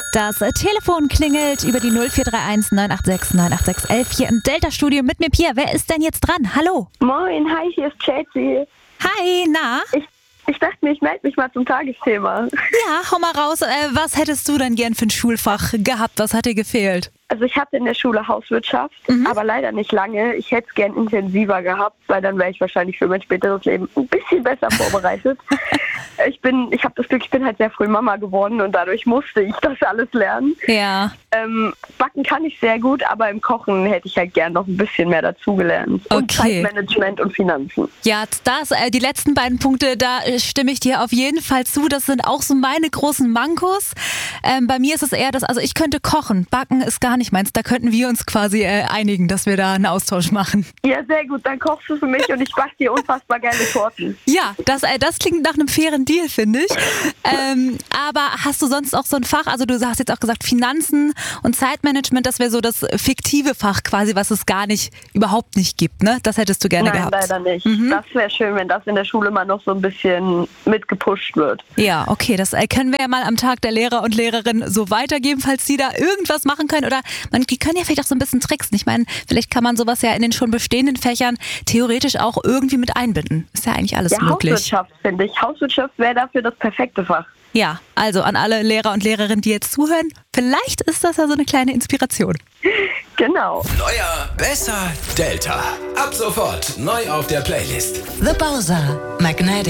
Das Telefon klingelt über die 0431 986 98611 hier im Delta-Studio mit mir, Pia. Wer ist denn jetzt dran? Hallo. Moin, hi, hier ist Chelsea. Hi, na? Ich dachte mir, ich melde mich mal zum Tagesthema. Ja, hau mal raus. Was hättest du denn gern für ein Schulfach gehabt? Was hat dir gefehlt? Also ich hatte in der Schule Hauswirtschaft, aber leider nicht lange. Ich hätte es gern intensiver gehabt, weil dann wäre ich wahrscheinlich für mein späteres Leben ein bisschen besser vorbereitet. Ich habe das Glück, ich bin halt sehr früh Mama geworden und dadurch musste ich das alles lernen. Ja. Backen kann ich sehr gut, aber im Kochen hätte ich halt gern noch ein bisschen mehr dazugelernt. Und Okay. Zeitmanagement und Finanzen. Ja, die letzten beiden Punkte, da stimme ich dir auf jeden Fall zu. Das sind auch so meine großen Mankos. Bei mir ist es eher also ich könnte kochen. Backen ist gar nicht meins. Da könnten wir uns quasi einigen, dass wir da einen Austausch machen. Ja, sehr gut. Dann kochst du für mich und ich backe dir unfassbar geile Torten. Ja, das klingt nach einem fairen Deal, finde ich. Aber hast du sonst auch so ein Fach, also du hast jetzt auch gesagt Finanzen und Zeitmanagement, das wäre so das fiktive Fach quasi, was es überhaupt nicht gibt, ne? Das hättest du gerne gehabt. Nein, leider nicht. Das wäre schön, wenn das in der Schule mal noch so ein bisschen mitgepusht wird. Ja, okay, das können wir ja mal am Tag der Lehrer und Lehrerinnen so weitergeben, falls die da irgendwas machen können. Oder die können ja vielleicht auch so ein bisschen tricksen. Ich meine, vielleicht kann man sowas ja in den schon bestehenden Fächern theoretisch auch irgendwie mit einbinden. Ist ja eigentlich alles möglich. Hauswirtschaft, finde ich. Hauswirtschaft wäre dafür das perfekte Fach. Ja, also an alle Lehrer und Lehrerinnen, die jetzt zuhören, vielleicht ist das ja so eine kleine Inspiration. Genau. Neuer, besser, Delta. Ab sofort neu auf der Playlist. The Bowser Magnetic.